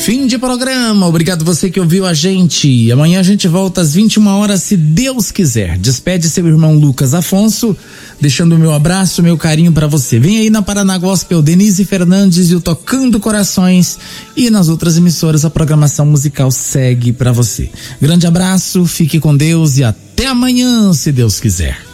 Fim de programa, obrigado você que ouviu a gente. Amanhã a gente volta às 21h, se Deus quiser. Despede seu irmão Lucas Afonso, deixando o meu abraço, meu carinho pra você. Vem aí na Paraná Gospel, Denise Fernandes e o Tocando Corações, e nas outras emissoras a programação musical segue pra você. Grande abraço, fique com Deus e até amanhã, se Deus quiser.